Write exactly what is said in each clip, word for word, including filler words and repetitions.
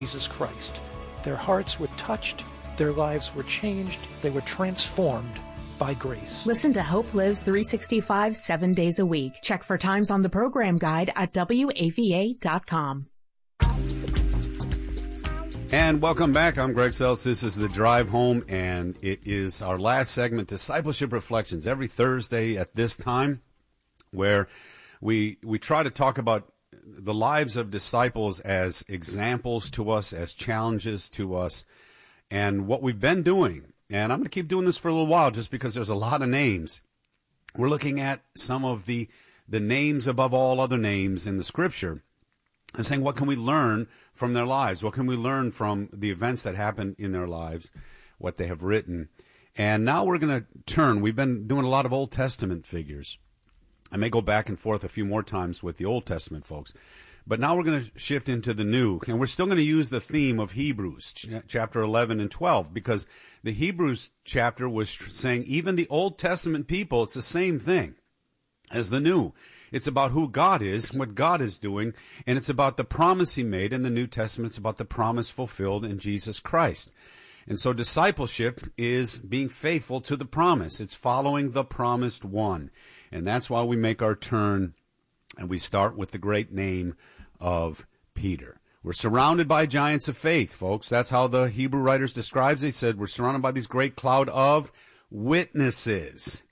Jesus Christ. Their hearts were touched, their lives were changed, they were transformed by grace. Listen to Hope Lives three sixty-five, seven days a week. Check for times on the program guide at W A V A dot com. And welcome back. I'm Greg Seltz. This is The Drive Home, and it is our last segment, Discipleship Reflections, every Thursday at this time, where we we try to talk about the lives of disciples as examples to us, as challenges to us, and what we've been doing. And I'm going to keep doing this for a little while just because there's a lot of names. We're looking at some of the, the names above all other names in the Scripture and saying, what can we learn from their lives? What can we learn from the events that happened in their lives, what they have written? And now we're going to turn. We've been doing a lot of Old Testament figures. I may go back and forth a few more times with the Old Testament folks. But now we're going to shift into the New. And we're still going to use the theme of Hebrews, ch- chapter eleven and twelve, because the Hebrews chapter was tr- saying even the Old Testament people, it's the same thing as the New. It's about who God is, what God is doing, and it's about the promise he made in the New Testament. It's about the promise fulfilled in Jesus Christ. And so discipleship is being faithful to the promise. It's following the promised one. And that's why we make our turn, and we start with the great name of Peter. We're surrounded by giants of faith, folks. That's how the Hebrew writers describes it. They said we're surrounded by this great cloud of witnesses.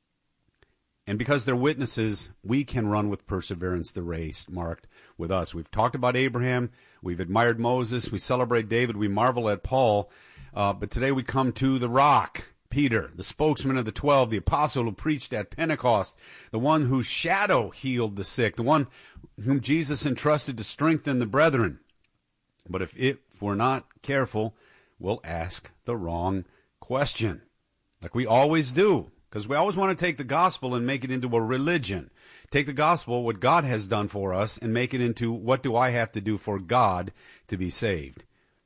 And because they're witnesses, we can run with perseverance the race marked with us. We've talked about Abraham. We've admired Moses. We celebrate David. We marvel at Paul. Uh, but today we come to the rock, Peter, the spokesman of the twelve, the apostle who preached at Pentecost, the one whose shadow healed the sick, the one whom Jesus entrusted to strengthen the brethren. But if, if we're not careful, we'll ask the wrong question, like we always do, because we always want to take the gospel and make it into a religion. Take the gospel, what God has done for us, and make it into what do I have to do for God to be saved.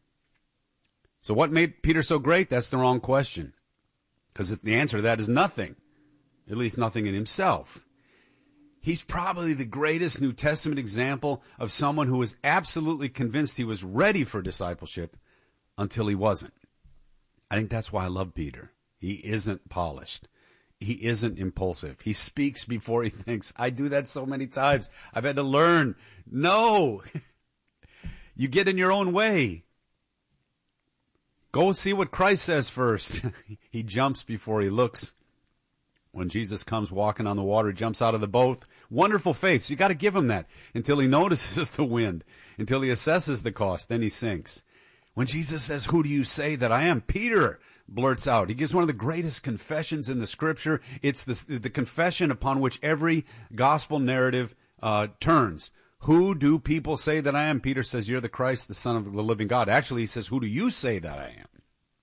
So what made Peter so great? That's the wrong question. Because the answer to that is nothing, at least nothing in himself. He's probably the greatest New Testament example of someone who was absolutely convinced he was ready for discipleship until he wasn't. I think that's why I love Peter. He isn't polished. He isn't impulsive. He speaks before he thinks. I do that so many times. I've had to learn. No. You get in your own way. Go see what Christ says first. He jumps before he looks. When Jesus comes walking on the water, he jumps out of the boat. Wonderful faith. So you got to give him that until he notices the wind, until he assesses the cost. Then he sinks. When Jesus says, who do you say that I am? Peter blurts out. He gives one of the greatest confessions in the Scripture. It's the, the confession upon which every gospel narrative uh, turns. Who do people say that I am? Peter says, you're the Christ, the Son of the living God. Actually, he says, who do you say that I am?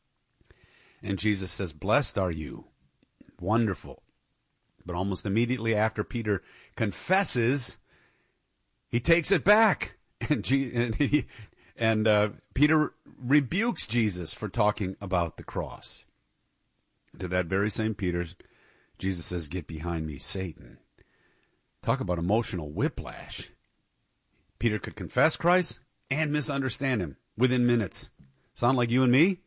And Jesus says, blessed are you. Wonderful. But almost immediately after Peter confesses, he takes it back. And, G- and, he, and uh, Peter rebukes Jesus for talking about the cross. To that very same Peter, Jesus says, get behind me, Satan. Talk about emotional whiplash. Peter could confess Christ and misunderstand him within minutes. Sound like you and me?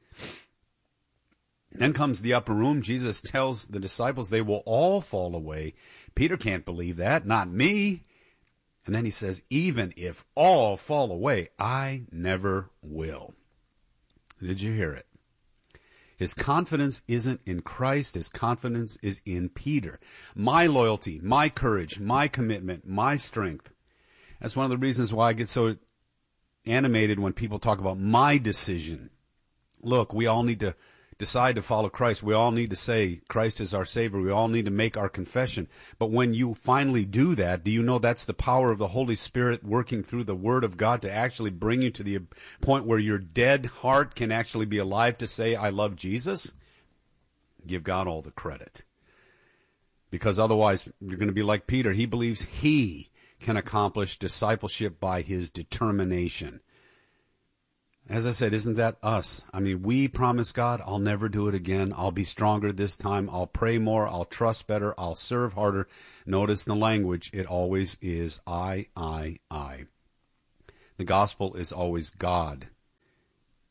Then comes the upper room. Jesus tells the disciples they will all fall away. Peter can't believe that, not me. And then he says, even if all fall away, I never will. Did you hear it? His confidence isn't in Christ. His confidence is in Peter. My loyalty, my courage, my commitment, my strength. That's one of the reasons why I get so animated when people talk about my decision. Look, we all need to decide to follow Christ. We all need to say Christ is our Savior. We all need to make our confession. But when you finally do that, do you know that's the power of the Holy Spirit working through the Word of God to actually bring you to the point where your dead heart can actually be alive to say, I love Jesus? Give God all the credit. Because otherwise, you're going to be like Peter. He believes he can accomplish discipleship by his determination. As I said, isn't that us? I mean, we promise God, I'll never do it again. I'll be stronger this time. I'll pray more. I'll trust better. I'll serve harder. Notice the language. It always is I, I, I. The gospel is always God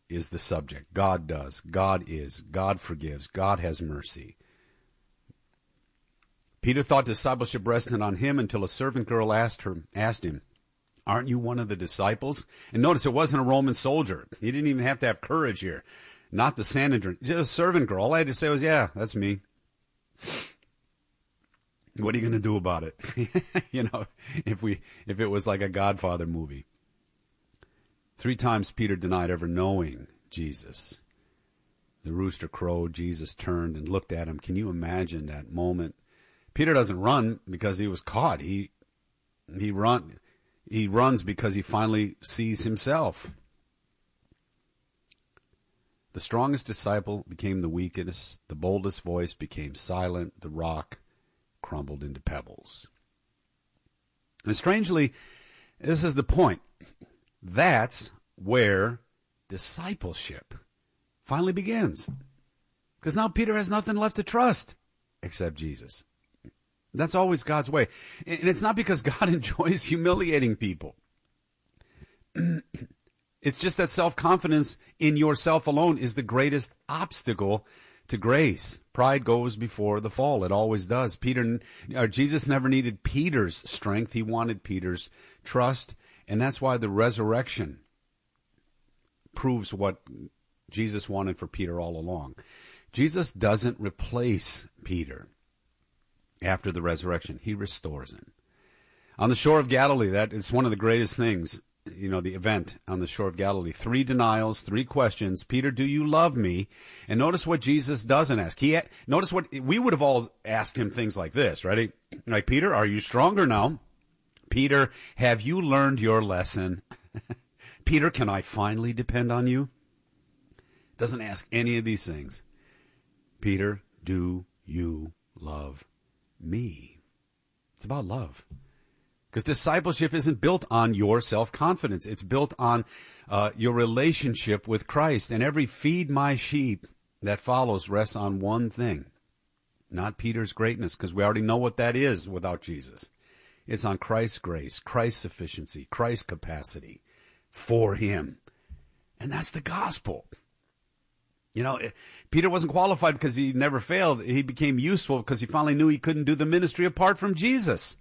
is the subject. God does. God is. God forgives. God has mercy. Peter thought discipleship rested on him until a servant girl asked her, asked him, "Aren't you one of the disciples?" And notice it wasn't a Roman soldier. He didn't even have to have courage here. Not the Sanhedrin. Just a servant girl. All I had to say was, "Yeah, that's me." What are you going to do about it? You know, if we if it was like a Godfather movie. Three times Peter denied ever knowing Jesus. The rooster crowed. Jesus turned and looked at him. Can you imagine that moment? Peter doesn't run because he was caught. He he run he runs because he finally sees himself. The strongest disciple became the weakest. The boldest voice became silent. The rock crumbled into pebbles. And strangely, this is the point. That's where discipleship finally begins. Because now Peter has nothing left to trust except Jesus. That's always God's way. And it's not because God enjoys humiliating people. It's just that self-confidence in yourself alone is the greatest obstacle to grace. Pride goes before the fall. It always does. Peter, or Jesus never needed Peter's strength. He wanted Peter's trust. And that's why the resurrection proves what Jesus wanted for Peter all along. Jesus doesn't replace Peter after the resurrection. He restores him. On the shore of Galilee, that is one of the greatest things, you know, the event on the shore of Galilee. Three denials, three questions. Peter, do you love me? And notice what Jesus doesn't ask. He notice what we would have all asked him things like this, right? Like, Peter, are you stronger now? Peter, have you learned your lesson? Peter, can I finally depend on you? Doesn't ask any of these things. Peter, do you love me? It's about love. Because discipleship isn't built on your self-confidence. It's built on uh, your relationship with Christ. And every feed my sheep that follows rests on one thing. Not Peter's greatness, because we already know what that is without Jesus. It's on Christ's grace, Christ's sufficiency, Christ's capacity for him. And that's the gospel. You know, Peter wasn't qualified because he never failed. He became useful because he finally knew he couldn't do the ministry apart from Jesus.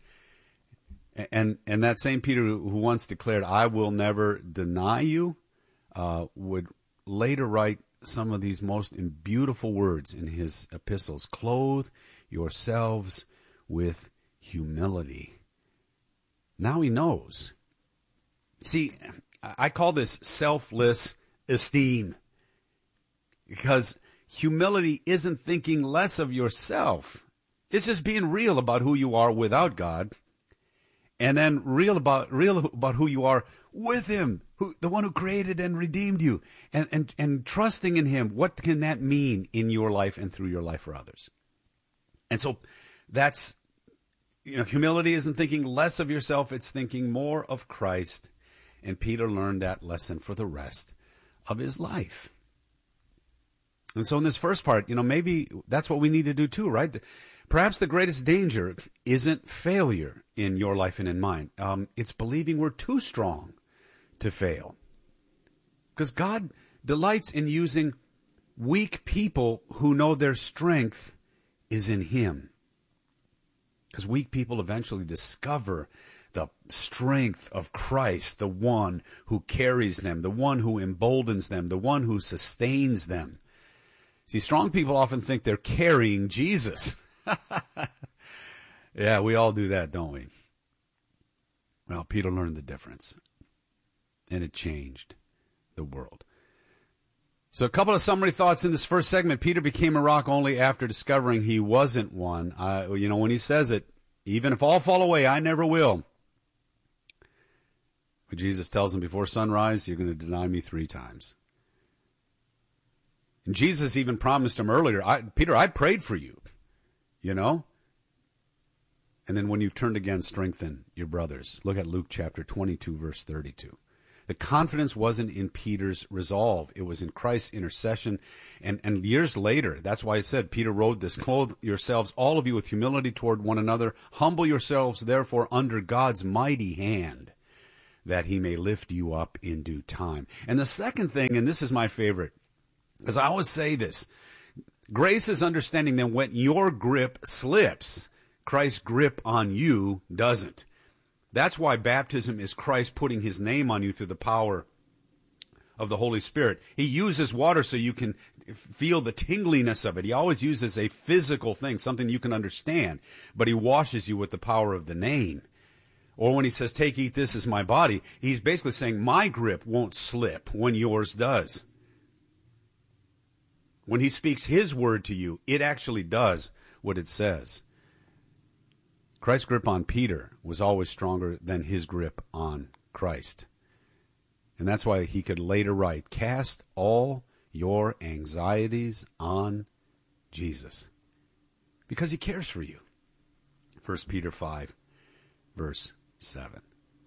And and that same Peter who once declared, "I will never deny you," uh, would later write some of these most beautiful words in his epistles. Clothe yourselves with humility. Now he knows. See, I call this selfless esteem. Because humility isn't thinking less of yourself. It's just being real about who you are without God. And then real about real about who you are with him, who the one who created and redeemed you, and, and, and trusting in him. What can that mean in your life and through your life for others? And so that's, you know, humility isn't thinking less of yourself, it's thinking more of Christ. And Peter learned that lesson for the rest of his life. And so in this first part, you know, maybe that's what we need to do too, right? Perhaps the greatest danger isn't failure in your life and in mine. Um, it's believing we're too strong to fail. Because God delights in using weak people who know their strength is in him. Because weak people eventually discover the strength of Christ, the one who carries them, the one who emboldens them, the one who sustains them. See, strong people often think they're carrying Jesus. Yeah, we all do that, don't we? Well, Peter learned the difference, and it changed the world. So a couple of summary thoughts in this first segment. Peter became a rock only after discovering he wasn't one. Uh, you know, when he says it, even if all fall away, I never will. But Jesus tells him, before sunrise, you're going to deny me three times. And Jesus even promised him earlier, I, Peter, I prayed for you, you know. And then when you've turned again, strengthen your brothers. Look at Luke chapter twenty-two, verse thirty-two. The confidence wasn't in Peter's resolve. It was in Christ's intercession. And, and years later, that's why it said, Peter wrote this, clothe yourselves, all of you, with humility toward one another. Humble yourselves, therefore, under God's mighty hand, that he may lift you up in due time. And the second thing, and this is my favorite, because I always say this, grace is understanding that when your grip slips, Christ's grip on you doesn't. That's why baptism is Christ putting his name on you through the power of the Holy Spirit. He uses water so you can feel the tingliness of it. He always uses a physical thing, something you can understand, but he washes you with the power of the name. Or when he says, take, eat, this is my body, he's basically saying my grip won't slip when yours does. When he speaks his word to you, it actually does what it says. Christ's grip on Peter was always stronger than his grip on Christ. And that's why he could later write, cast all your anxieties on Jesus, because he cares for you. First Peter five, verse seven.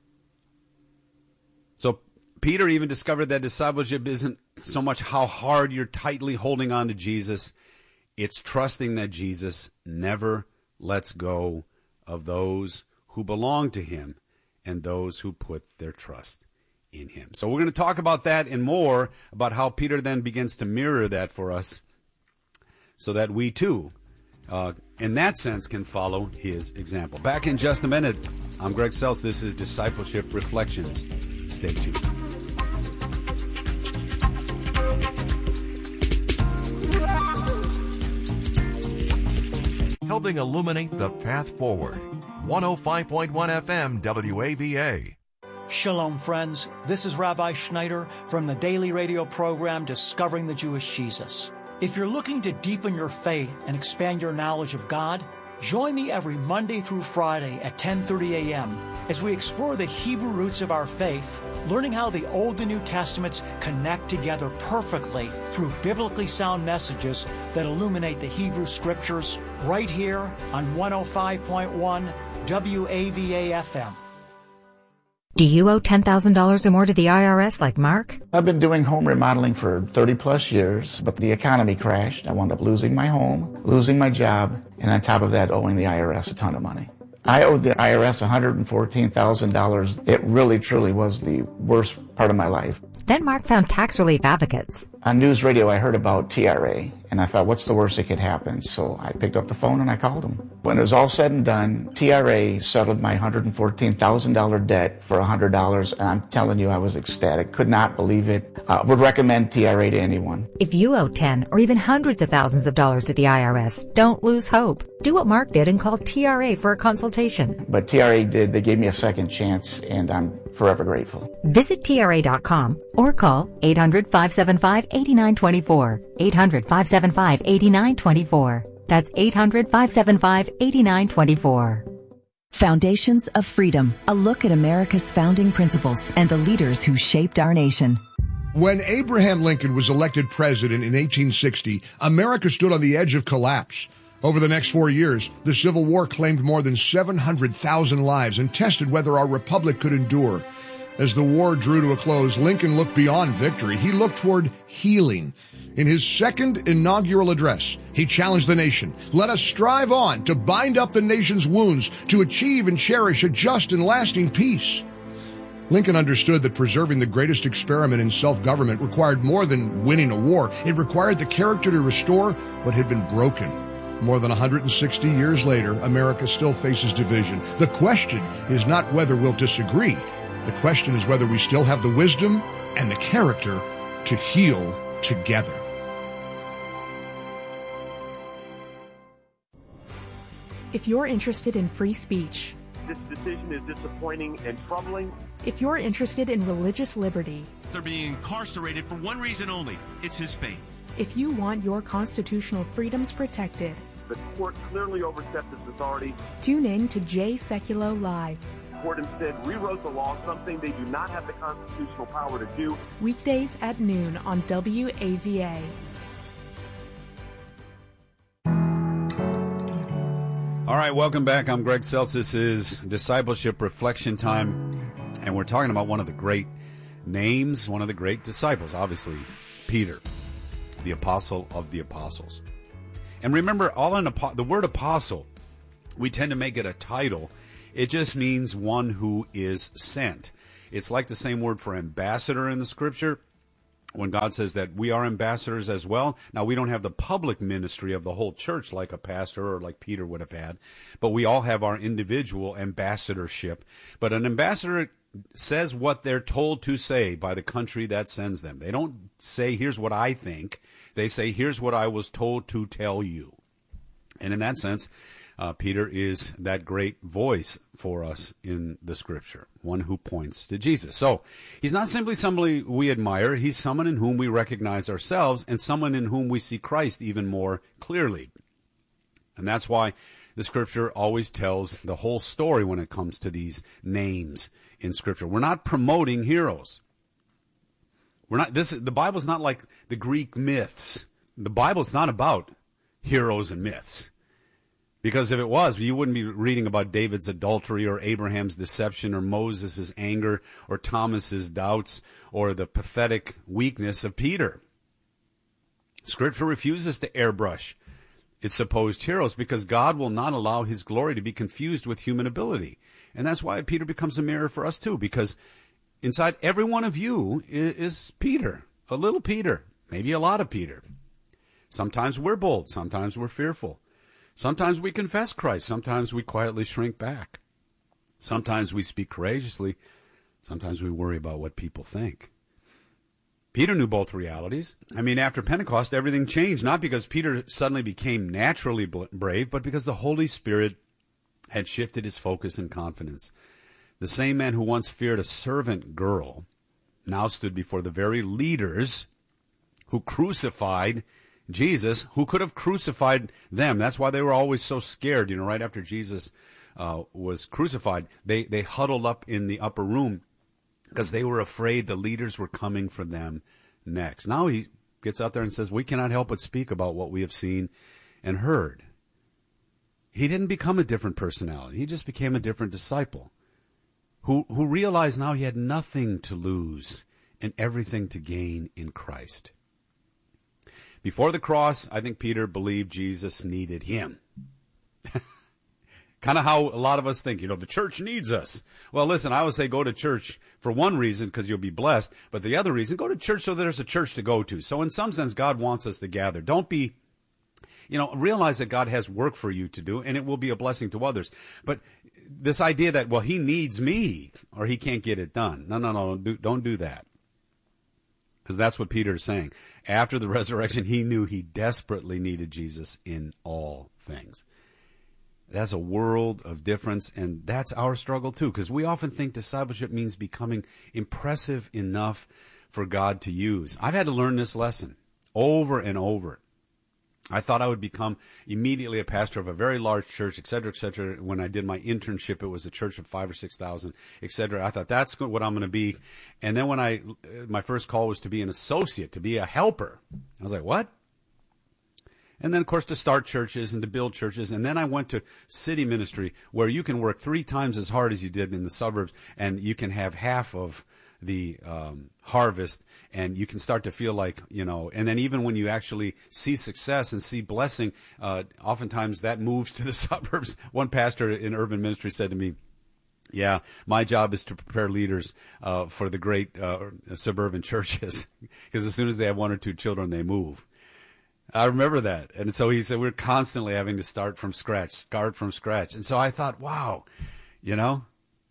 So Peter even discovered that discipleship isn't so much how hard you're tightly holding on to Jesus. It's trusting that Jesus never lets go of those who belong to him and those who put their trust in him. So we're going to talk about that and more, about how Peter then begins to mirror that for us so that we too, uh, in that sense, can follow his example. Back in just a minute. I'm Greg Seltz. This is Discipleship Reflections. Stay tuned. Helping illuminate the path forward. one oh five point one F M W A V A. Shalom, friends. This is Rabbi Schneider from the daily radio program Discovering the Jewish Jesus. If you're looking to deepen your faith and expand your knowledge of God, join me every Monday through Friday at ten thirty a.m. as we explore the Hebrew roots of our faith, learning how the Old and New Testaments connect together perfectly through biblically sound messages that illuminate the Hebrew Scriptures, right here on one oh five point one W A V A F M. Do you owe ten thousand dollars or more to the I R S like Mark? I've been doing home remodeling for thirty plus years, but the economy crashed. I wound up losing my home, losing my job, and on top of that, owing the I R S a ton of money. I owed the I R S one hundred fourteen thousand dollars. It really, truly was the worst part of my life. Then Mark found tax relief advocates. On news radio, I heard about T R A, and I thought, what's the worst that could happen? So I picked up the phone and I called them. When it was all said and done, T R A settled my one hundred fourteen thousand dollars debt for one hundred dollars, and I'm telling you, I was ecstatic. Could not believe it. Uh, would recommend T R A to anyone. If you owe ten or even hundreds of thousands of dollars to the I R S, don't lose hope. Do what Mark did and call T R A for a consultation. But T R A did. They gave me a second chance, and I'm forever grateful. Visit T R A dot com or call eight hundred, five seven five, eight nine two four. eight hundred, five seven five, eight nine two four. That's eight hundred, five seven five, eight nine two four. Foundations of Freedom, a look at America's founding principles and the leaders who shaped our nation. When Abraham Lincoln was elected president in eighteen sixty, America stood on the edge of collapse. Over the next four years, the Civil War claimed more than seven hundred thousand lives and tested whether our republic could endure. As the war drew to a close, Lincoln looked beyond victory. He looked toward healing. In his second inaugural address, he challenged the nation. Let us strive on to bind up the nation's wounds, to achieve and cherish a just and lasting peace. Lincoln understood that preserving the greatest experiment in self-government required more than winning a war. It required the character to restore what had been broken. More than one hundred sixty years later, America still faces division. The question is not whether we'll disagree. The question is whether we still have the wisdom and the character to heal together. If you're interested in free speech, this decision is disappointing and troubling. If you're interested in religious liberty, they're being incarcerated for one reason only. It's his faith. If you want your constitutional freedoms protected, the court clearly overstepped its authority. Tune in to Jay Sekulow Live. The court instead rewrote the law, something they do not have the constitutional power to do. Weekdays at noon on W A V A. All right, welcome back. I'm Greg Seltz. This is Discipleship Reflection Time, and we're talking about one of the great names, one of the great disciples, obviously, Peter, the apostle of the apostles. And remember, all in the word apostle, we tend to make it a title. It just means one who is sent. It's like the same word for ambassador in the Scripture. When God says that we are ambassadors as well. Now, we don't have the public ministry of the whole church like a pastor or like Peter would have had, but we all have our individual ambassadorship. But an ambassador says what they're told to say by the country that sends them. They don't say, here's what I think. They say, here's what I was told to tell you. And in that sense, Uh, Peter is that great voice for us in the Scripture, one who points to Jesus. So he's not simply somebody we admire. He's someone in whom we recognize ourselves and someone in whom we see Christ even more clearly. And that's why the Scripture always tells the whole story when it comes to these names in Scripture. We're not promoting heroes. We're not. This the Bible's not like the Greek myths. The Bible's not about heroes and myths. Because if it was, you wouldn't be reading about David's adultery or Abraham's deception or Moses' anger or Thomas's doubts or the pathetic weakness of Peter. Scripture refuses to airbrush its supposed heroes because God will not allow his glory to be confused with human ability. And that's why Peter becomes a mirror for us too, because inside every one of you is Peter, a little Peter, maybe a lot of Peter. Sometimes we're bold, sometimes we're fearful. Sometimes we confess Christ. Sometimes we quietly shrink back. Sometimes we speak courageously. Sometimes we worry about what people think. Peter knew both realities. I mean, after Pentecost, everything changed, not because Peter suddenly became naturally brave, but because the Holy Spirit had shifted his focus and confidence. The same man who once feared a servant girl now stood before the very leaders who crucified Jesus, who could have crucified them. That's why they were always so scared. You know, right after Jesus uh, was crucified, they, they huddled up in the upper room because they were afraid the leaders were coming for them next. Now he gets out there and says, we cannot help but speak about what we have seen and heard. He didn't become a different personality. He just became a different disciple who, who realized now he had nothing to lose and everything to gain in Christ. Before the cross, I think Peter believed Jesus needed him. Kind of how a lot of us think, you know, the church needs us. Well, listen, I would say go to church for one reason, because you'll be blessed. But the other reason, go to church so there's a church to go to. So in some sense, God wants us to gather. Don't be, you know, realize that God has work for you to do, and it will be a blessing to others. But this idea that, well, he needs me or he can't get it done. No, no, no, don't do, don't do that. Because that's what Peter is saying. After the resurrection, he knew he desperately needed Jesus in all things. That's a world of difference, and that's our struggle too, because we often think discipleship means becoming impressive enough for God to use. I've had to learn this lesson over and over. I thought I would become immediately a pastor of a very large church, et cetera, et cetera. When I did my internship, it was a church of five or six thousand, et cetera. I thought that's what I'm going to be. And then when I, my first call was to be an associate, to be a helper. I was like, what? And then, of course, to start churches and to build churches. And then I went to city ministry, where you can work three times as hard as you did in the suburbs, and you can have half of the um, harvest, and you can start to feel like, you know, and then even when you actually see success and see blessing, uh, oftentimes that moves to the suburbs. One pastor in urban ministry said to me, yeah, my job is to prepare leaders uh, for the great uh, suburban churches, because as soon as they have one or two children, they move. I remember that. And so he said, we're constantly having to start from scratch, start from scratch. And so I thought, wow, you know,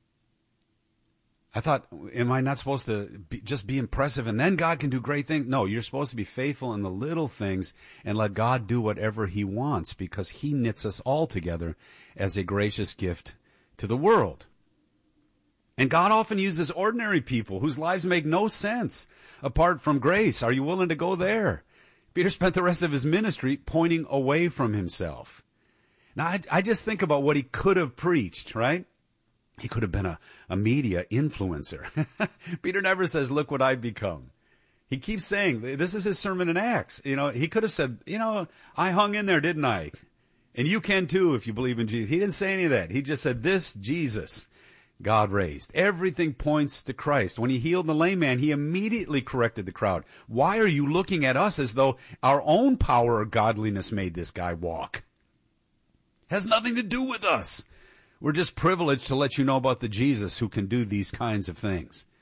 I thought, am I not supposed to be, just be impressive and then God can do great things? No, you're supposed to be faithful in the little things and let God do whatever he wants, because he knits us all together as a gracious gift to the world. And God often uses ordinary people whose lives make no sense apart from grace. Are you willing to go there? Peter spent the rest of his ministry pointing away from himself. Now, I, I just think about what he could have preached, right? He could have been a, a media influencer. Peter never says, look what I've become. He keeps saying, this is his sermon in Acts. You know, he could have said, you know, I hung in there, didn't I? And you can too if you believe in Jesus. He didn't say any of that. He just said, this Jesus God raised. Everything points to Christ. When he healed the lame man, he immediately corrected the crowd. Why are you looking at us as though our own power or godliness made this guy walk? Has nothing to do with us. We're just privileged to let you know about the Jesus who can do these kinds of things.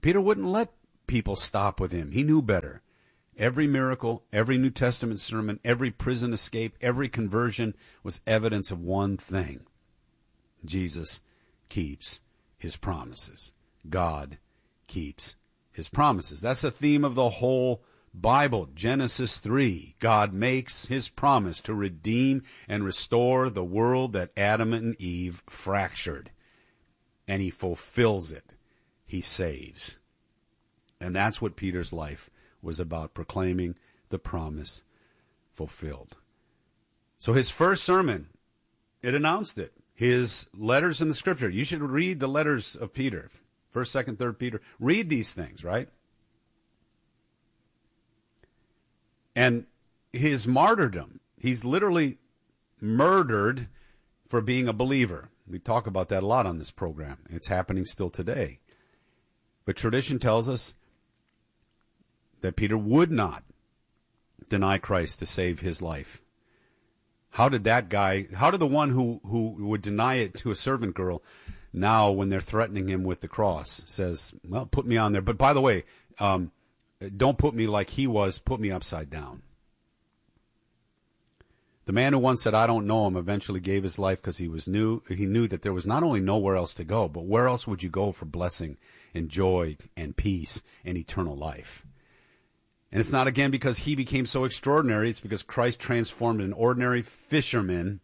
Peter wouldn't let people stop with him. He knew better. Every miracle, every New Testament sermon, every prison escape, every conversion was evidence of one thing. Jesus keeps his promises. God keeps his promises. That's the theme of the whole Bible. Genesis three. God makes his promise to redeem and restore the world that Adam and Eve fractured. And he fulfills it. He saves. And that's what Peter's life was about, proclaiming the promise fulfilled. So his first sermon, it announced it. His letters in the Scripture. You should read the letters of Peter. First, Second, Third Peter. Read these things, right? And his martyrdom, he's literally murdered for being a believer. We talk about that a lot on this program. It's happening still today. But tradition tells us that Peter would not deny Christ to save his life. How did that guy, how did the one who, who would deny it to a servant girl now when they're threatening him with the cross says, well, put me on there. But by the way, um, don't put me like he was, put me upside down. The man who once said, I don't know him, eventually gave his life because he was new. He knew that there was not only nowhere else to go, but where else would you go for blessing and joy and peace and eternal life? And it's not, again, because he became so extraordinary. It's because Christ transformed an ordinary fisherman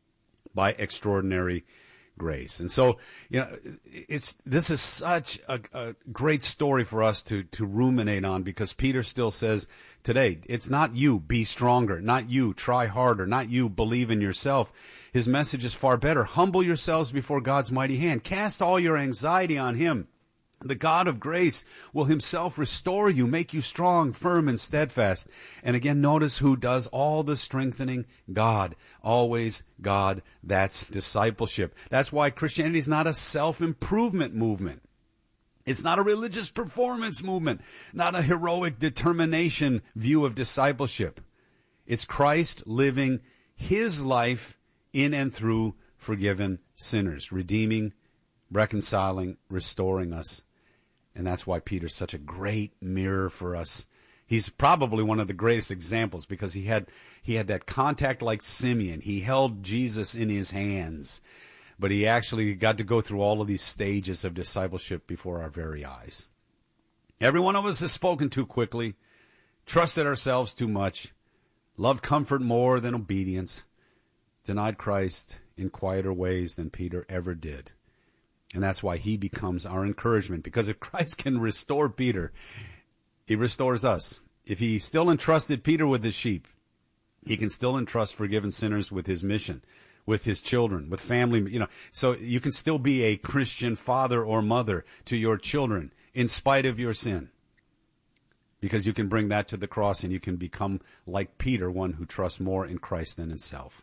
by extraordinary grace. And so, you know, it's this is such a, a great story for us to, to ruminate on, because Peter still says today, it's not you, be stronger, not you, try harder, not you, believe in yourself. His message is far better. Humble yourselves before God's mighty hand. Cast all your anxiety on him. The God of grace will himself restore you, make you strong, firm, and steadfast. And again, notice who does all the strengthening? God. Always God. That's discipleship. That's why Christianity is not a self-improvement movement. It's not a religious performance movement, not a heroic determination view of discipleship. It's Christ living his life in and through forgiven sinners, redeeming, reconciling, restoring us. And that's why Peter's such a great mirror for us. He's probably one of the greatest examples, because he had he had that contact like Simeon. He held Jesus in his hands, but he actually got to go through all of these stages of discipleship before our very eyes. Every one of us has spoken too quickly, trusted ourselves too much, loved comfort more than obedience, denied Christ in quieter ways than Peter ever did. And that's why he becomes our encouragement. Because if Christ can restore Peter, he restores us. If he still entrusted Peter with his sheep, he can still entrust forgiven sinners with his mission, with his children, with family. You know, so you can still be a Christian father or mother to your children in spite of your sin. Because you can bring that to the cross, and you can become like Peter, one who trusts more in Christ than in self.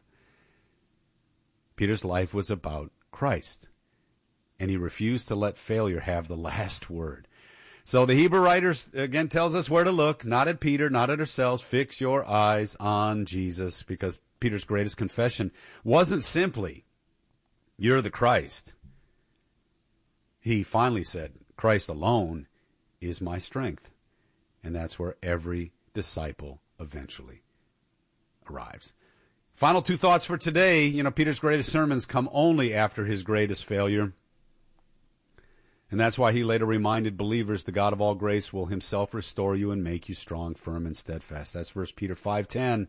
Peter's life was about Christ. And he refused to let failure have the last word. So the Hebrew writers, again, tells us where to look, not at Peter, not at ourselves. Fix your eyes on Jesus, because Peter's greatest confession wasn't simply, you're the Christ. He finally said, Christ alone is my strength. And that's where every disciple eventually arrives. Final two thoughts for today. You know, Peter's greatest sermons come only after his greatest failure. And that's why he later reminded believers, the God of all grace will himself restore you and make you strong, firm, and steadfast. That's First Peter five ten.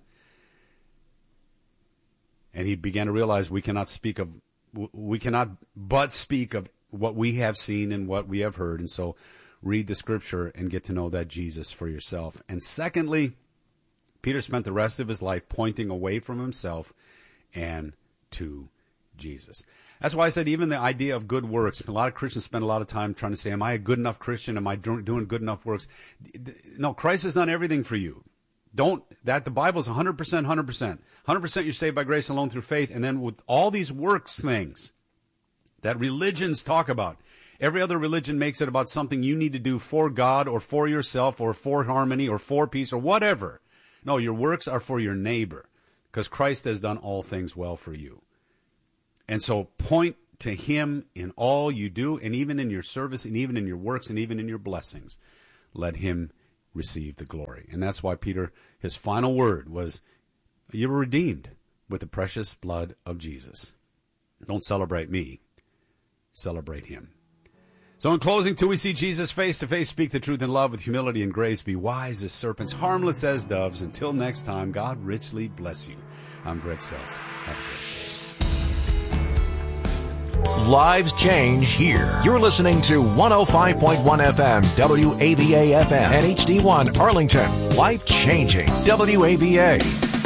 And he began to realize we cannot speak of, we cannot but speak of what we have seen and what we have heard. And so read the Scripture and get to know that Jesus for yourself. And secondly, Peter spent the rest of his life pointing away from himself and to Jesus. That's why I said even the idea of good works. A lot of Christians spend a lot of time trying to say, am I a good enough Christian? Am I doing good enough works? No, Christ has done everything for you. Don't, that the Bible is one hundred percent, one hundred percent. one hundred percent you're saved by grace alone through faith. And then with all these works things that religions talk about, every other religion makes it about something you need to do for God or for yourself or for harmony or for peace or whatever. No, your works are for your neighbor, because Christ has done all things well for you. And so point to him in all you do, and even in your service, and even in your works, and even in your blessings. Let him receive the glory. And that's why Peter, his final word was, you were redeemed with the precious blood of Jesus. Don't celebrate me. Celebrate him. So in closing, till we see Jesus face to face, speak the truth in love with humility and grace, be wise as serpents, harmless as doves. Until next time, God richly bless you. I'm Greg Seltz. Have a great day. Lives change here. You're listening to one oh five point one F M, W A V A F M, and H D one Arlington. Life changing. W A V A.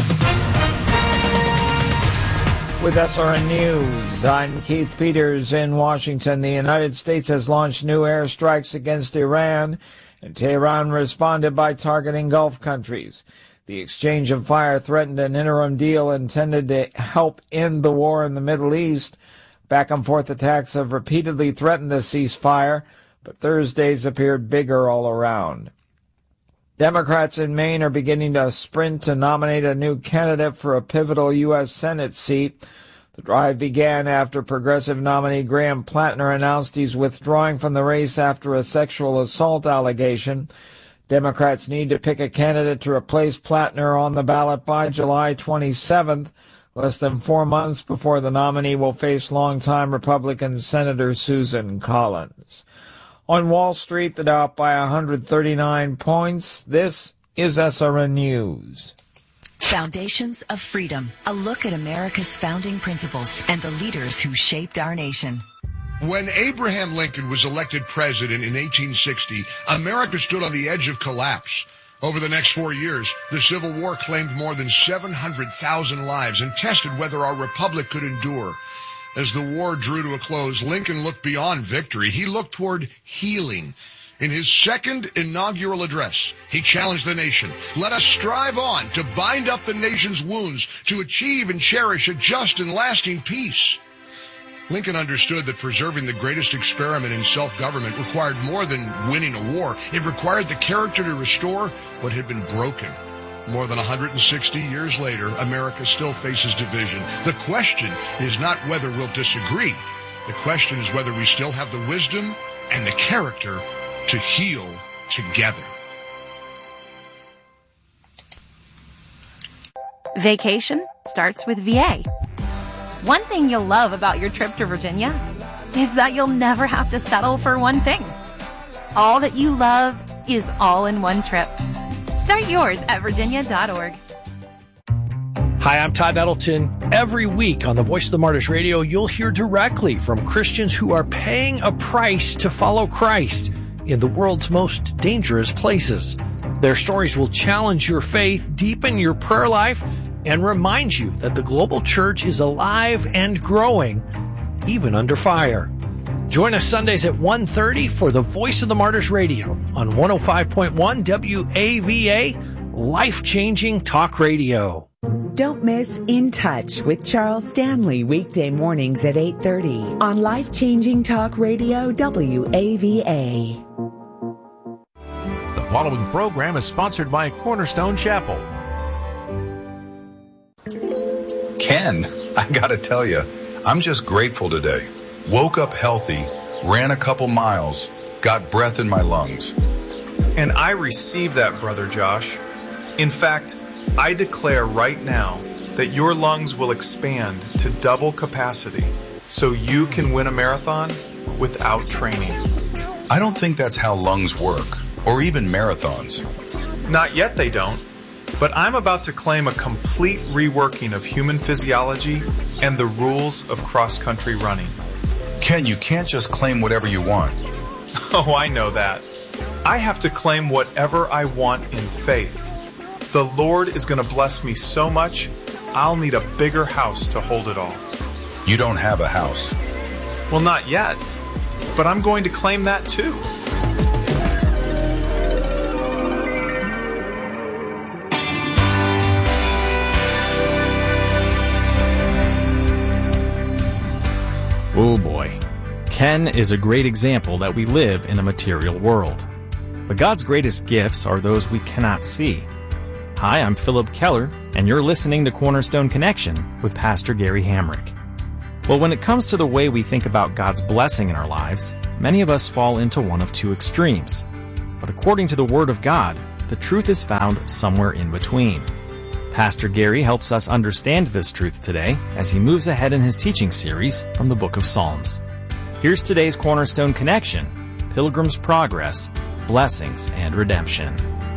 With S R N News, I'm Keith Peters in Washington. The United States has launched new airstrikes against Iran, and Tehran responded by targeting Gulf countries. The exchange of fire threatened an interim deal intended to help end the war in the Middle East. Back-and-forth attacks have repeatedly threatened the ceasefire, but Thursdays appeared bigger all around. Democrats in Maine are beginning to sprint to nominate a new candidate for a pivotal U S Senate seat. The drive began after progressive nominee Graham Plattner announced he's withdrawing from the race after a sexual assault allegation. Democrats need to pick a candidate to replace Plattner on the ballot by July twenty-seventh, less than four months before the nominee will face longtime Republican Senator Susan Collins. On Wall Street, the Dow up by one hundred thirty-nine points. This is S R N News. Foundations of Freedom, a look at America's founding principles and the leaders who shaped our nation. When Abraham Lincoln was elected president in eighteen sixty, America stood on the edge of collapse. Over the next four years, the Civil War claimed more than seven hundred thousand lives and tested whether our republic could endure. As the war drew to a close, Lincoln looked beyond victory. He looked toward healing. In his second inaugural address, he challenged the nation. Let us strive on to bind up the nation's wounds, to achieve and cherish a just and lasting peace. Lincoln understood that preserving the greatest experiment in self-government required more than winning a war. It required the character to restore what had been broken. More than one hundred sixty years later, America still faces division. The question is not whether we'll disagree. The question is whether we still have the wisdom and the character to heal together. Vacation starts with V A. One thing you'll love about your trip to Virginia is that you'll never have to settle for one thing. All that you love is all in one trip. Start yours at virginia dot org. Hi, I'm Todd Nettleton. Every week on the Voice of the Martyrs Radio, you'll hear directly from Christians who are paying a price to follow Christ in the world's most dangerous places. Their stories will challenge your faith, deepen your prayer life, and remind you that the global church is alive and growing, even under fire. Join us Sundays at one thirty for the Voice of the Martyrs Radio on one oh five point one W A V A, life-changing talk radio. Don't miss In Touch with Charles Stanley weekday mornings at eight thirty on life-changing talk radio W A V A. The following program is sponsored by Cornerstone Chapel. Ken, I gotta tell you, I'm just grateful today. Woke up healthy, ran a couple miles, got breath in my lungs. And I received that, Brother Josh. In fact, I declare right now that your lungs will expand to double capacity so you can win a marathon without training. I don't think that's how lungs work, or even marathons. Not yet they don't, but I'm about to claim a complete reworking of human physiology and the rules of cross-country running. Ken, you can't just claim whatever you want. Oh, I know that. I have to claim whatever I want in faith. The Lord is going to bless me so much, I'll need a bigger house to hold it all. You don't have a house. Well, not yet, but I'm going to claim that too. Oh boy. Ken is a great example that we live in a material world. But God's greatest gifts are those we cannot see. Hi, I'm Philip Keller, and you're listening to Cornerstone Connection with Pastor Gary Hamrick. Well, when it comes to the way we think about God's blessing in our lives, many of us fall into one of two extremes. But according to the Word of God, the truth is found somewhere in between. Pastor Gary helps us understand this truth today as he moves ahead in his teaching series from the book of Psalms. Here's today's Cornerstone Connection, Pilgrim's Progress, Blessings and Redemption.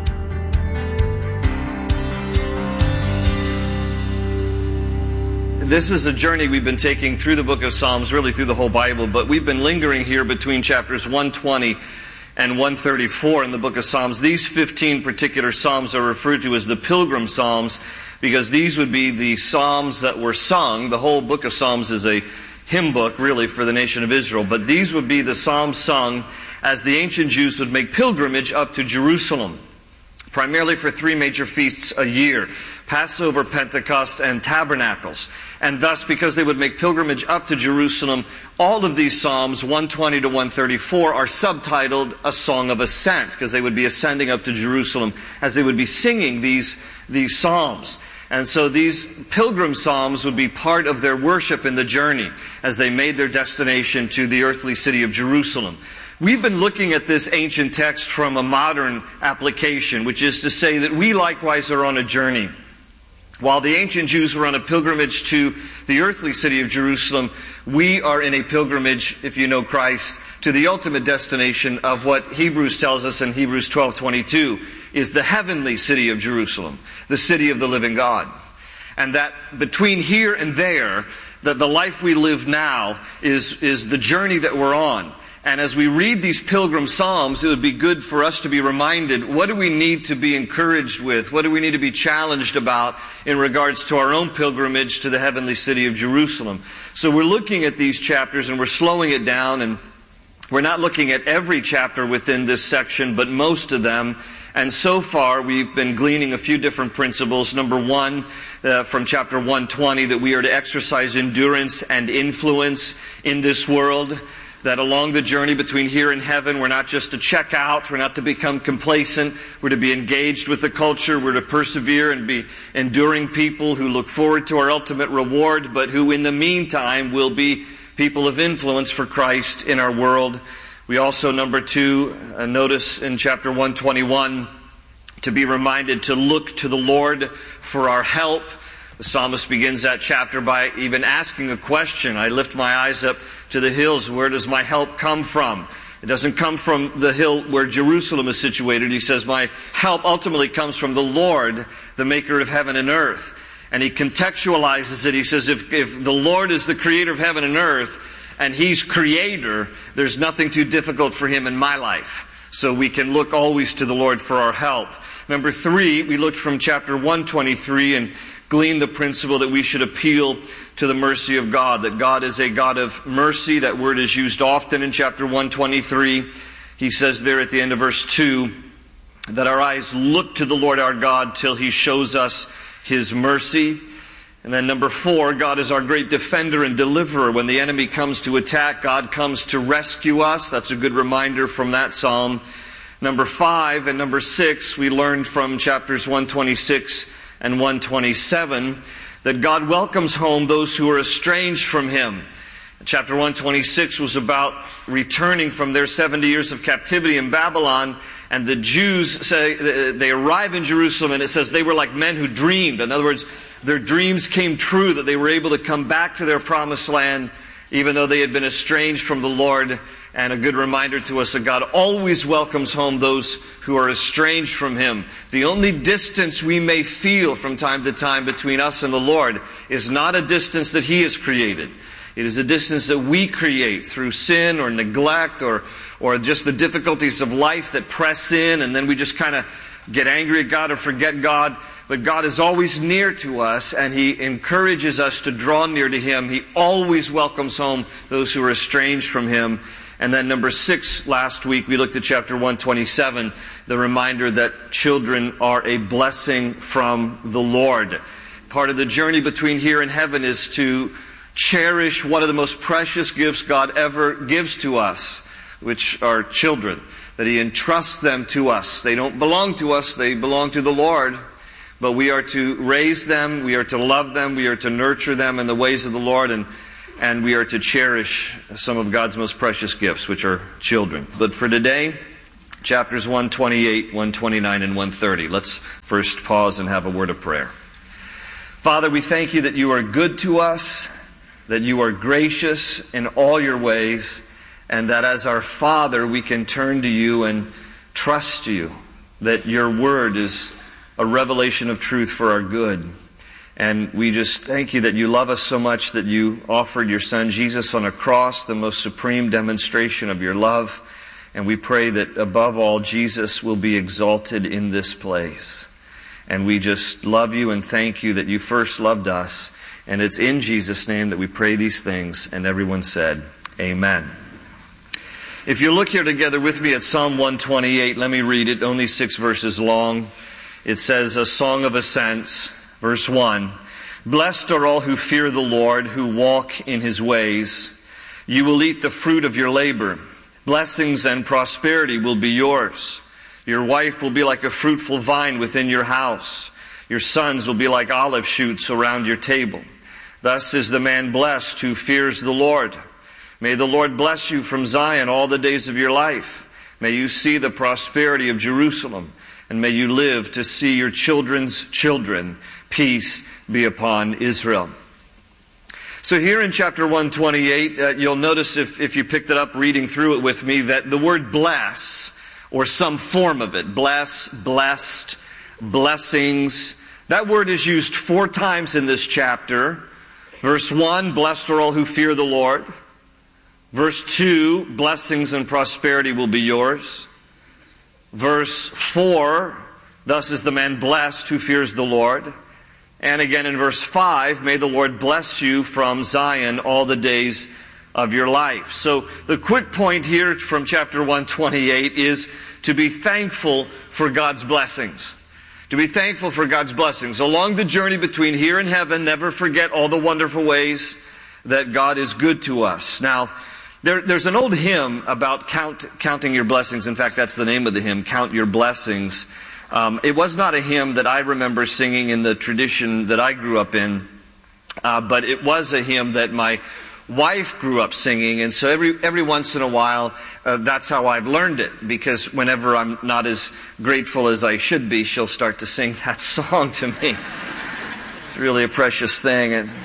This is a journey we've been taking through the book of Psalms, really through the whole Bible, but we've been lingering here between chapters one twenty and one thirty-four in the book of Psalms. These fifteen particular Psalms are referred to as the Pilgrim Psalms because these would be the Psalms that were sung. The whole book of Psalms is a hymn book, really, for the nation of Israel, but these would be the Psalms sung as the ancient Jews would make pilgrimage up to Jerusalem, primarily for three major feasts a year: Passover, Pentecost, and Tabernacles. And thus, because they would make pilgrimage up to Jerusalem, all of these Psalms, one twenty to one thirty-four, are subtitled A Song of Ascent, because they would be ascending up to Jerusalem as they would be singing these, these Psalms. And so these pilgrim psalms would be part of their worship in the journey as they made their destination to the earthly city of Jerusalem. We've been looking at this ancient text from a modern application, which is to say that we likewise are on a journey. While the ancient Jews were on a pilgrimage to the earthly city of Jerusalem, we are in a pilgrimage, if you know Christ, to the ultimate destination of what Hebrews tells us in Hebrews twelve twenty-two is the heavenly city of Jerusalem, the city of the living God. And that between here and there, that the life we live now is, is the journey that we're on. And as we read these pilgrim psalms, it would be good for us to be reminded, what do we need to be encouraged with? What do we need to be challenged about in regards to our own pilgrimage to the heavenly city of Jerusalem? So we're looking at these chapters and we're slowing it down, and we're not looking at every chapter within this section, but most of them. And so far, we've been gleaning a few different principles. Number one, uh, from chapter one twenty, that we are to exercise endurance and influence in this world. That along the journey between here and heaven, we're not just to check out, we're not to become complacent, we're to be engaged with the culture, we're to persevere and be enduring people who look forward to our ultimate reward, but who in the meantime will be people of influence for Christ in our world. We also, number two, uh, notice in chapter one twenty-one, to be reminded to look to the Lord for our help. The psalmist begins that chapter by even asking a question. I lift my eyes up to the hills. Where does my help come from? It doesn't come from the hill where Jerusalem is situated. He says, my help ultimately comes from the Lord, the maker of heaven and earth. And he contextualizes it. He says, if, if the Lord is the creator of heaven and earth, and he's creator, there's nothing too difficult for him in my life. So we can look always to the Lord for our help. Number three, we looked from chapter one twenty-three and glean the principle that we should appeal to the mercy of God, that God is a God of mercy. That word is used often in chapter one twenty-three. He says there at the end of verse two, that our eyes look to the Lord our God till he shows us his mercy. And then number four, God is our great defender and deliverer. When the enemy comes to attack, God comes to rescue us. That's a good reminder from that psalm. Number five and number six, we learned from chapters one twenty-six and one twenty-seven that God welcomes home those who are estranged from him. Chapter one twenty-six was about returning from their seventy years of captivity in Babylon, and the Jews say they arrive in Jerusalem, and it says they were like men who dreamed. In other words, their dreams came true, that they were able to come back to their promised land even though they had been estranged from the Lord. And a good reminder to us that God always welcomes home those who are estranged from him. The only distance we may feel from time to time between us and the Lord is not a distance that he has created. It is a distance that we create through sin or neglect or, or just the difficulties of life that press in, and then we just kind of get angry at God or forget God. But God is always near to us, and he encourages us to draw near to him. He always welcomes home those who are estranged from him. And then number six, last week we looked at chapter one twenty-seven, the reminder that children are a blessing from the Lord. Part of the journey between here and heaven is to cherish one of the most precious gifts God ever gives to us, which are children, that he entrusts them to us. They don't belong to us, they belong to the Lord. But we are to raise them, we are to love them, we are to nurture them in the ways of the Lord. And and we are to cherish some of God's most precious gifts, which are children. But for today, chapters one twenty-eight, one twenty-nine, and one thirty. Let's first pause and have a word of prayer. Father, we thank you that you are good to us, that you are gracious in all your ways, and that as our Father we can turn to you and trust you, that your word is a revelation of truth for our good. And we just thank you that you love us so much that you offered your Son Jesus on a cross, the most supreme demonstration of your love. And we pray that above all, Jesus will be exalted in this place. And we just love you and thank you that you first loved us. And it's in Jesus' name that we pray these things. And everyone said, amen. If you look here together with me at Psalm one twenty-eight, let me read it, only six verses long. It says, a song of ascents, verse one. Blessed are all who fear the Lord, who walk in his ways. You will eat the fruit of your labor. Blessings and prosperity will be yours. Your wife will be like a fruitful vine within your house. Your sons will be like olive shoots around your table. Thus is the man blessed who fears the Lord. May the Lord bless you from Zion all the days of your life. May you see the prosperity of Jerusalem, and may you live to see your children's children. Peace be upon Israel. So here in chapter one twenty-eight, uh, you'll notice if, if you picked it up reading through it with me, that the word bless, or some form of it, bless, blessed, blessings, that word is used four times in this chapter. Verse one, blessed are all who fear the Lord. Verse two, blessings and prosperity will be yours. Verse four, thus is the man blessed who fears the Lord. And again in verse five, may the Lord bless you from Zion all the days of your life. So the quick point here from chapter one twenty-eight is to be thankful for God's blessings. To be thankful for God's blessings. Along the journey between here and heaven, never forget all the wonderful ways that God is good to us. Now, there, there's an old hymn about count, counting your blessings. In fact, that's the name of the hymn, Count Your Blessings. Um, it was not a hymn that I remember singing in the tradition that I grew up in, uh, but it was a hymn that my wife grew up singing, and so every every once in a while, uh, that's how I've learned it, because whenever I'm not as grateful as I should be, she'll start to sing that song to me. It's really a precious thing. And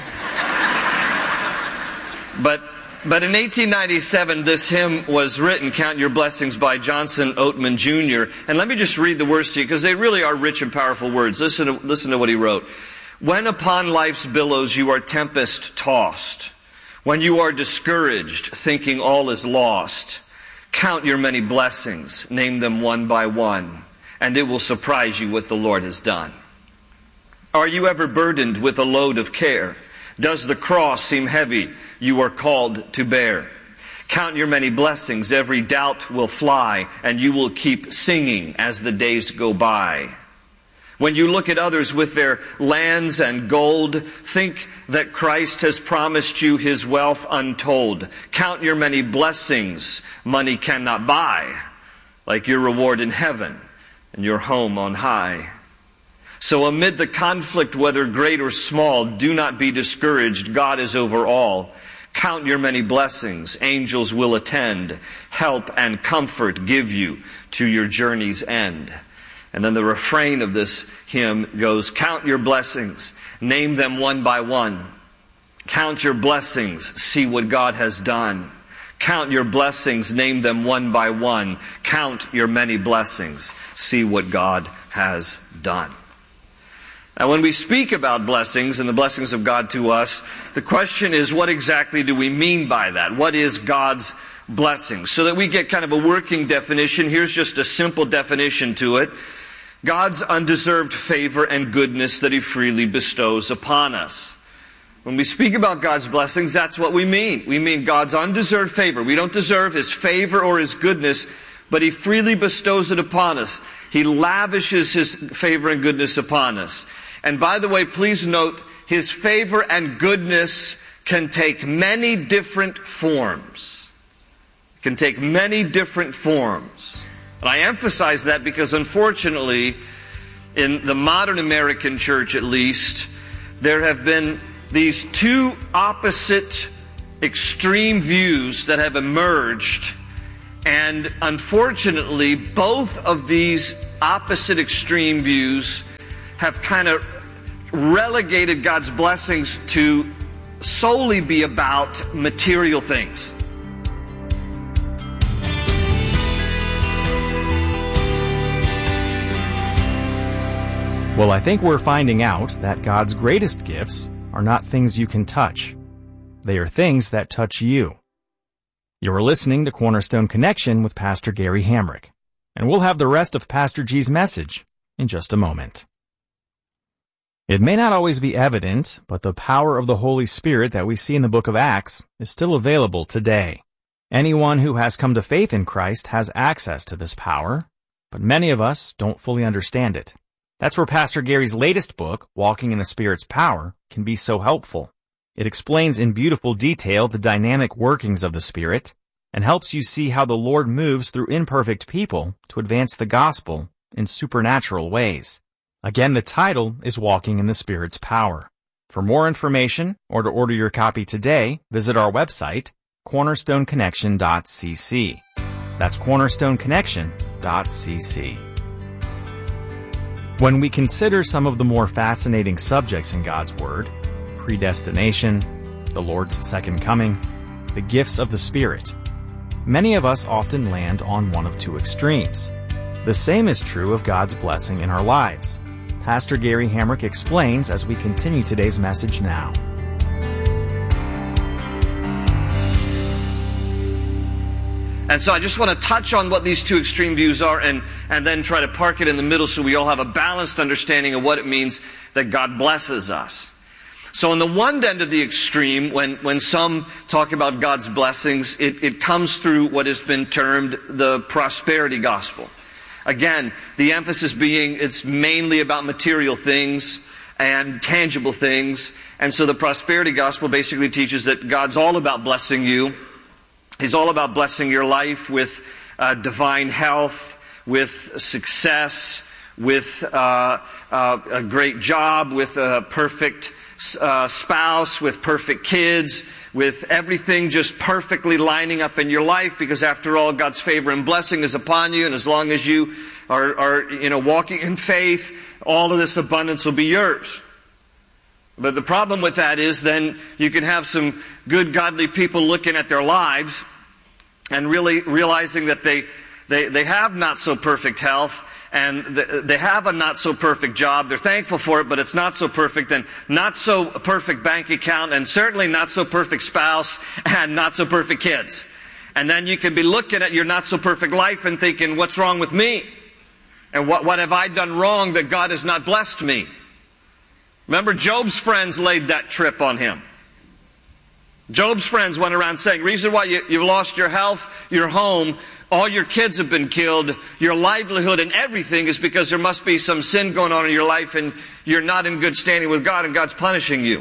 but but in eighteen ninety-seven, this hymn was written, Count Your Blessings, by Johnson Oatman Junior And let me just read the words to you, because they really are rich and powerful words. Listen to, listen to what he wrote. When upon life's billows you are tempest tossed, when you are discouraged, thinking all is lost, count your many blessings, name them one by one, and it will surprise you what the Lord has done. Are you ever burdened with a load of care? Does the cross seem heavy you are called to bear? Count your many blessings, every doubt will fly, and you will keep singing as the days go by. When you look at others with their lands and gold, think that Christ has promised you his wealth untold. Count your many blessings money cannot buy, like your reward in heaven and your home on high. So amid the conflict, whether great or small, do not be discouraged. God is over all. Count your many blessings. Angels will attend. Help and comfort give you to your journey's end. And then the refrain of this hymn goes, count your blessings, name them one by one. Count your blessings, see what God has done. Count your blessings, name them one by one. Count your many blessings, see what God has done. Now, when we speak about blessings and the blessings of God to us, the question is, what exactly do we mean by that? What is God's blessing? So that we get kind of a working definition, here's just a simple definition to it. God's undeserved favor and goodness that he freely bestows upon us. When we speak about God's blessings, that's what we mean. We mean God's undeserved favor. We don't deserve his favor or his goodness, but he freely bestows it upon us. He lavishes his favor and goodness upon us. And by the way, please note, his favor and goodness can take many different forms. It can take many different forms. And I emphasize that because unfortunately, in the modern American church at least, there have been these two opposite extreme views that have emerged, and unfortunately both of these opposite extreme views have kind of relegated God's blessings to solely be about material things. Well, I think we're finding out that God's greatest gifts are not things you can touch. They are things that touch you. You're listening to Cornerstone Connection with Pastor Gary Hamrick, and we'll have the rest of Pastor G's message in just a moment. It may not always be evident, but the power of the Holy Spirit that we see in the book of Acts is still available today. Anyone who has come to faith in Christ has access to this power, but many of us don't fully understand it. That's where Pastor Gary's latest book, Walking in the Spirit's Power, can be so helpful. It explains in beautiful detail the dynamic workings of the Spirit and helps you see how the Lord moves through imperfect people to advance the gospel in supernatural ways. Again, the title is Walking in the Spirit's Power. For more information or to order your copy today, visit our website, cornerstone connection dot c c. That's cornerstone connection dot c c. When we consider some of the more fascinating subjects in God's Word, predestination, the Lord's second coming, the gifts of the Spirit, many of us often land on one of two extremes. The same is true of God's blessing in our lives. Pastor Gary Hamrick explains as we continue today's message now. And so I just want to touch on what these two extreme views are and, and then try to park it in the middle so we all have a balanced understanding of what it means that God blesses us. So on the one end of the extreme, when, when some talk about God's blessings, it, it comes through what has been termed the prosperity gospel. Again, the emphasis being it's mainly about material things and tangible things. And so the prosperity gospel basically teaches that God's all about blessing you. He's all about blessing your life with uh, divine health, with success, with uh, uh, a great job, with a perfect uh, spouse, with perfect kids, with everything just perfectly lining up in your life, because after all, God's favor and blessing is upon you, and as long as you are, are you know, walking in faith, all of this abundance will be yours. But the problem with that is then you can have some good, godly people looking at their lives and really realizing that they they, they have not so perfect health and they have a not so perfect job. They're thankful for it, but it's not so perfect, and not so perfect bank account, and certainly not so perfect spouse, and not so perfect kids. And then you can be looking at your not so perfect life and thinking, what's wrong with me? And what, what have I done wrong that God has not blessed me? Remember, Job's friends laid that trip on him. Job's friends went around saying, reason why you, you've lost your health, your home, all your kids have been killed, your livelihood and everything is because there must be some sin going on in your life and you're not in good standing with God and God's punishing you.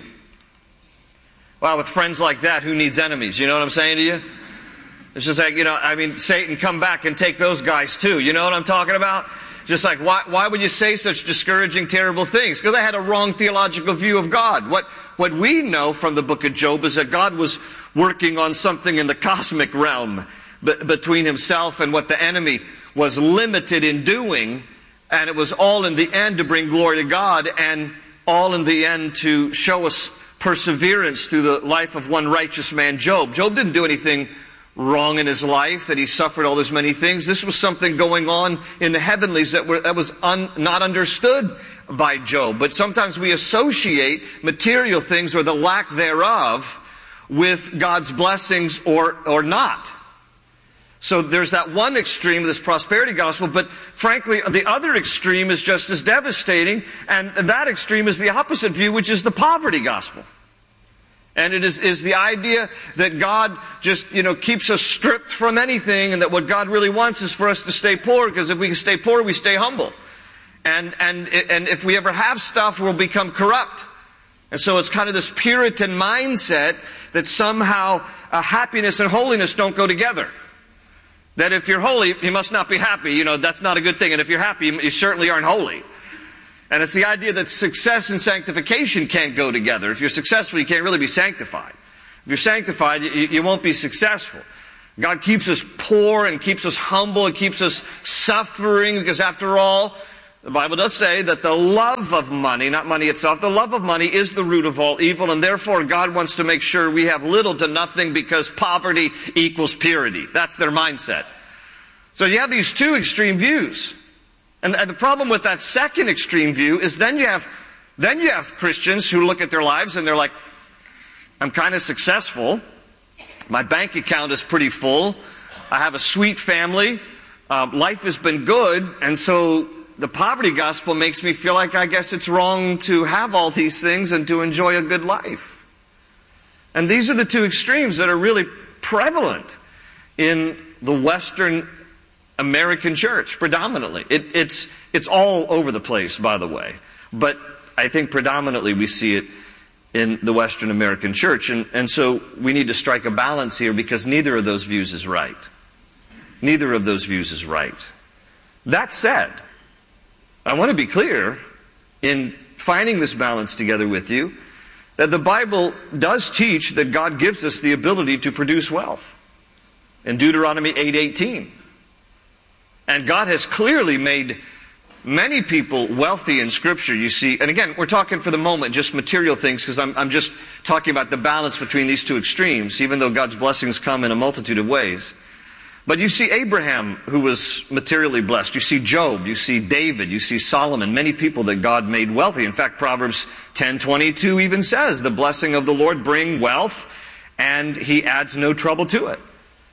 Well, with friends like that, who needs enemies? You know what I'm saying to you? It's just like, you know, I mean, Satan, come back and take those guys too. You know what I'm talking about? Just like, why, why would you say such discouraging, terrible things? Because they had a wrong theological view of God. What, what we know from the book of Job is that God was working on something in the cosmic realm be, between himself and what the enemy was limited in doing. And it was all in the end to bring glory to God, and all in the end to show us perseverance through the life of one righteous man, Job. Job didn't do anything wrong in his life, that he suffered all those many things. This was something going on in the heavenlies that, were, that was un, not understood by Job. But sometimes we associate material things or the lack thereof with God's blessings or, or not. So there's that one extreme of this prosperity gospel, but frankly, the other extreme is just as devastating, and that extreme is the opposite view, which is the poverty gospel. And it is, is the idea that God just, you know, keeps us stripped from anything, and that what God really wants is for us to stay poor, because if we stay poor, we stay humble. And, and, and if we ever have stuff, we'll become corrupt. And so it's kind of this Puritan mindset that somehow uh, happiness and holiness don't go together. That if you're holy, you must not be happy. You know, that's not a good thing. And if you're happy, you certainly aren't holy. And it's the idea that success and sanctification can't go together. If you're successful, you can't really be sanctified. If you're sanctified, you, you won't be successful. God keeps us poor and keeps us humble and keeps us suffering because after all, the Bible does say that the love of money, not money itself, the love of money is the root of all evil, and therefore God wants to make sure we have little to nothing because poverty equals purity. That's their mindset. So you have these two extreme views. And, and the problem with that second extreme view is then you have then you have Christians who look at their lives and they're like, I'm kind of successful. My bank account is pretty full. I have a sweet family. Uh, life has been good. And so the poverty gospel makes me feel like I guess it's wrong to have all these things and to enjoy a good life. And these are the two extremes that are really prevalent in the Western American church, predominantly. It, it's, it's all over the place, by the way. But I think predominantly we see it in the Western American church. And, and so we need to strike a balance here because neither of those views is right. Neither of those views is right. That said, I want to be clear in finding this balance together with you that the Bible does teach that God gives us the ability to produce wealth. In Deuteronomy eight eighteen. And God has clearly made many people wealthy in Scripture, you see. And again, we're talking for the moment just material things because I'm, I'm just talking about the balance between these two extremes, even though God's blessings come in a multitude of ways. But you see Abraham, who was materially blessed. You see Job. You see David. You see Solomon. Many people that God made wealthy. In fact, Proverbs ten twenty-two even says, the blessing of the Lord bring wealth, and He adds no trouble to it.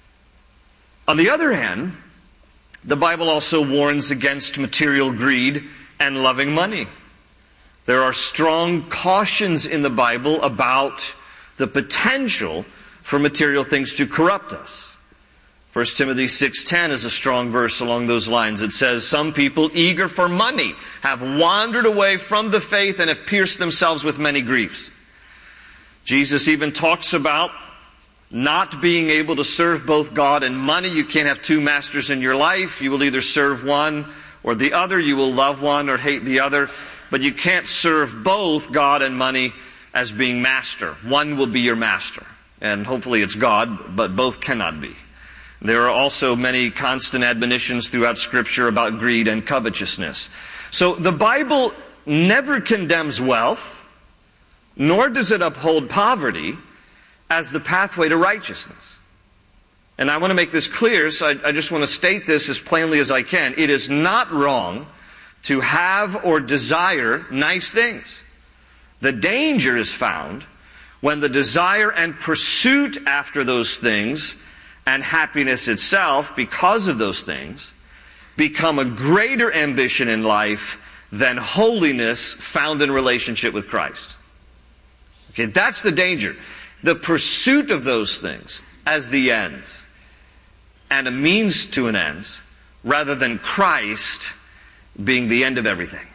On the other hand, the Bible also warns against material greed and loving money. There are strong cautions in the Bible about the potential for material things to corrupt us. First Timothy six ten is a strong verse along those lines. It says, some people eager for money have wandered away from the faith and have pierced themselves with many griefs. Jesus even talks about not being able to serve both God and money. You can't have two masters in your life. You will either serve one or the other. You will love one or hate the other. But you can't serve both God and money as being master. One will be your master. And hopefully it's God, but both cannot be. There are also many constant admonitions throughout Scripture about greed and covetousness. So the Bible never condemns wealth, nor does it uphold poverty as the pathway to righteousness. And I want to make this clear, so I, I just want to state this as plainly as I can. It is not wrong to have or desire nice things. The danger is found when the desire and pursuit after those things and happiness itself, because of those things, become a greater ambition in life than holiness found in relationship with Christ. Okay, that's the danger. The pursuit of those things as the ends and a means to an ends, rather than Christ being the end of everything.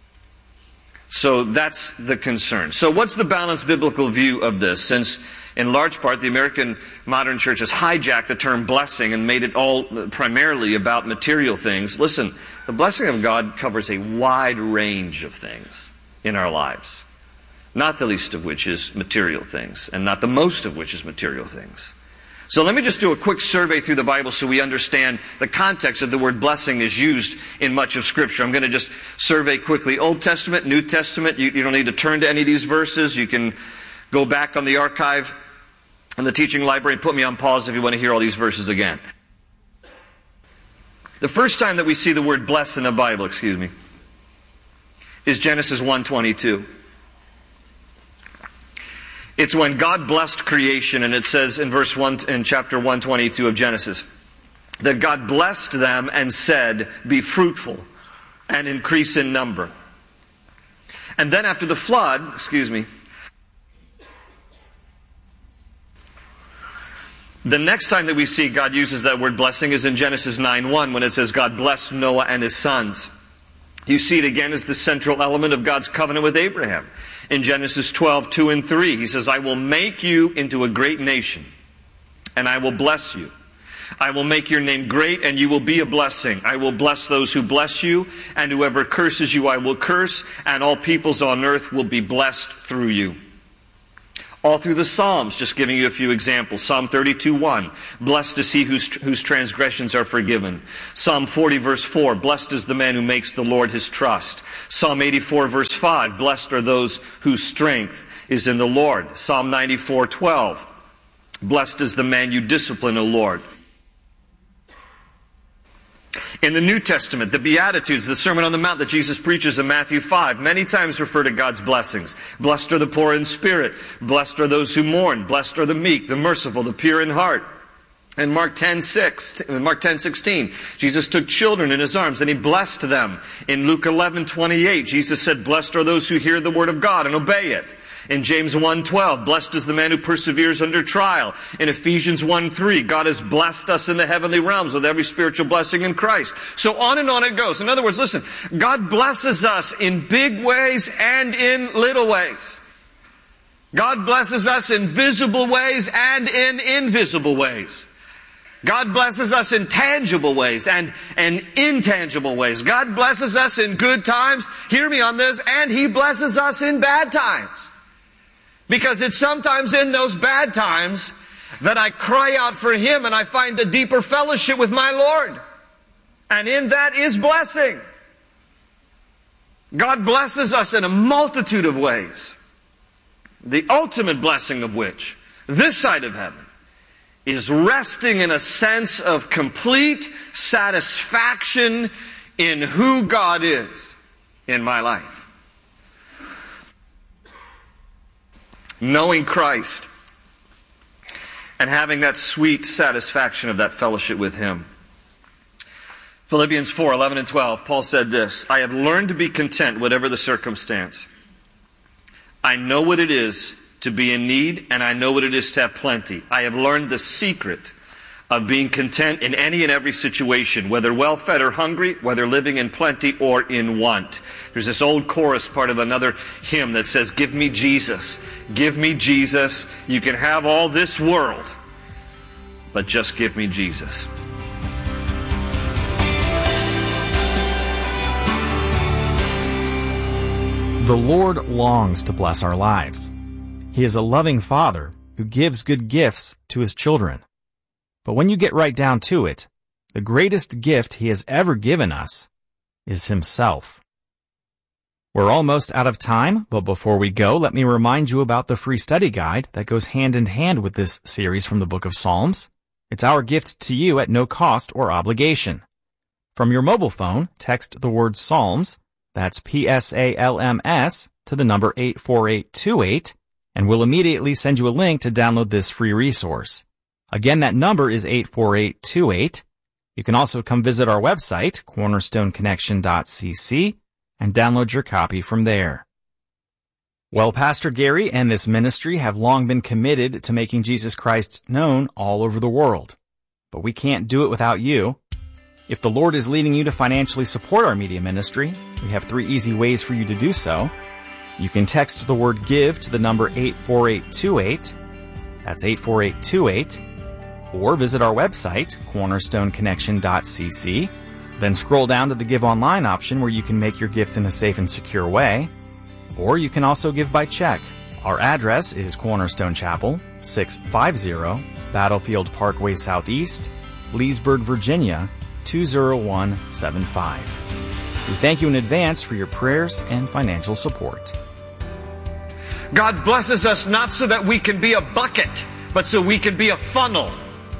So that's the concern. So what's the balanced biblical view of this? Since in large part the American modern church has hijacked the term blessing and made it all primarily about material things. Listen, the blessing of God covers a wide range of things in our lives. Not the least of which is material things, and not the most of which is material things. So let me just do a quick survey through the Bible so we understand the context of the word blessing is used in much of Scripture. I'm going to just survey quickly Old Testament, New Testament. You, you don't need to turn to any of these verses. You can go back on the archive in the teaching library and put me on pause if you want to hear all these verses again. The first time that we see the word bless in the Bible, excuse me, is Genesis one twenty-two. It's when God blessed creation, and it says in verse one, in chapter one twenty-two of Genesis, that God blessed them and said, be fruitful and increase in number. And then after the flood, excuse me, the next time that we see God uses that word blessing is in Genesis nine one, when it says God blessed Noah and his sons. You see it again as the central element of God's covenant with Abraham. In Genesis twelve, two and three, He says, I will make you into a great nation, and I will bless you. I will make your name great, and you will be a blessing. I will bless those who bless you, and whoever curses you I will curse, and all peoples on earth will be blessed through you. All through the Psalms, just giving you a few examples. Psalm thirty-two one, blessed is he whose, whose transgressions are forgiven. Psalm forty verse four, blessed is the man who makes the Lord his trust. Psalm eighty-four verse five, blessed are those whose strength is in the Lord. Psalm ninety-four twelve, blessed is the man you discipline, O Lord. In the New Testament, the Beatitudes, the Sermon on the Mount that Jesus preaches in Matthew five, many times refer to God's blessings. Blessed are the poor in spirit. Blessed are those who mourn. Blessed are the meek, the merciful, the pure in heart. In Mark ten six, Mark ten sixteen, Jesus took children in his arms and he blessed them. In Luke eleven twenty-eight, Jesus said, blessed are those who hear the word of God and obey it. In James one twelve, blessed is the man who perseveres under trial. In Ephesians one three, God has blessed us in the heavenly realms with every spiritual blessing in Christ. So on and on it goes. In other words, listen, God blesses us in big ways and in little ways. God blesses us in visible ways and in invisible ways. God blesses us in tangible ways and, and intangible ways. God blesses us in good times, hear me on this, and He blesses us in bad times. Because it's sometimes in those bad times that I cry out for Him and I find a deeper fellowship with my Lord. And in that is blessing. God blesses us in a multitude of ways. The ultimate blessing of which, this side of heaven, is resting in a sense of complete satisfaction in who God is in my life. Knowing Christ and having that sweet satisfaction of that fellowship with Him. Philippians four eleven and twelve, Paul said this, I have learned to be content whatever the circumstance. I know what it is to be in need, and I know what it is to have plenty. I have learned the secret of being content in any and every situation, whether well-fed or hungry, whether living in plenty or in want. There's this old chorus part of another hymn that says, give me Jesus, give me Jesus. You can have all this world, but just give me Jesus. The Lord longs to bless our lives. He is a loving Father who gives good gifts to His children. But when you get right down to it, the greatest gift He has ever given us is Himself. We're almost out of time, but before we go, let me remind you about the free study guide that goes hand in hand with this series from the Book of Psalms. It's our gift to you at no cost or obligation. From your mobile phone, text the word Psalms, that's P S A L M S, to the number eight four eight two eight, and we'll immediately send you a link to download this free resource. Again, that number is eight four eight two eight. You can also come visit our website, cornerstone connection dot c c, and download your copy from there. Well, Pastor Gary and this ministry have long been committed to making Jesus Christ known all over the world. But we can't do it without you. If the Lord is leading you to financially support our media ministry, we have three easy ways for you to do so. You can text the word GIVE to the number eight four eight two eight. That's eight four eight two eight. Or visit our website, cornerstone connection dot c c. Then scroll down to the Give Online option where you can make your gift in a safe and secure way. Or you can also give by check. Our address is Cornerstone Chapel, six fifty Battlefield Parkway Southeast, Leesburg, Virginia, two zero one seven five. We thank you in advance for your prayers and financial support. God blesses us not so that we can be a bucket, but so we can be a funnel.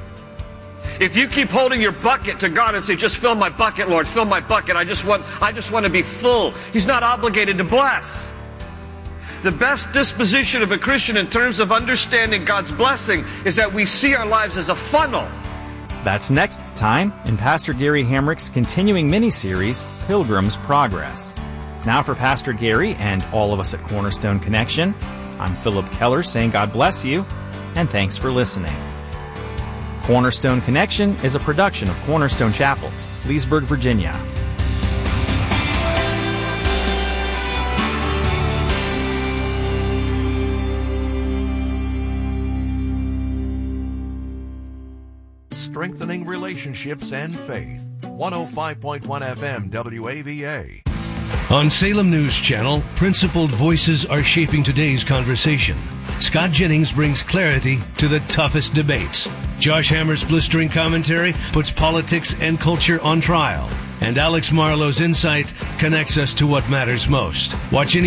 If you keep holding your bucket to God and say, just fill my bucket, Lord, fill my bucket. I just want, I just want to be full. He's not obligated to bless. The best disposition of a Christian in terms of understanding God's blessing is that we see our lives as a funnel. That's next time in Pastor Gary Hamrick's continuing mini-series, Pilgrim's Progress. Now for Pastor Gary and all of us at Cornerstone Connection, I'm Philip Keller saying God bless you, and thanks for listening. Cornerstone Connection is a production of Cornerstone Chapel, Leesburg, Virginia. Strengthening relationships and faith. one oh five point one F M W A V A. On Salem News Channel, principled voices are shaping today's conversation. Scott Jennings brings clarity to the toughest debates. Josh Hammer's blistering commentary puts politics and culture on trial. And Alex Marlowe's insight connects us to what matters most. Watch any